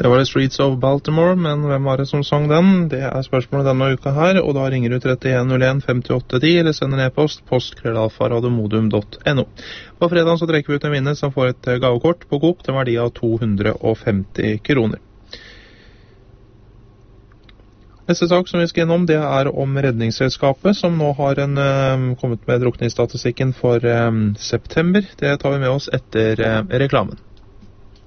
Det var The Streets of Baltimore, men hvem var det som sang den? Det er spørsmålet denne uka her, og da ringer du 3101 5810 eller sender en e-post post@radiomodum.no. På fredag så trekker vi ut en vinner som får et gavekort på Coop til verdi av 250 kroner. Neste sak som vi skal innom, det er om Redningsselskapet, som nå har kommet med drukningsstatistikken for september. Det tar vi med oss etter reklamen.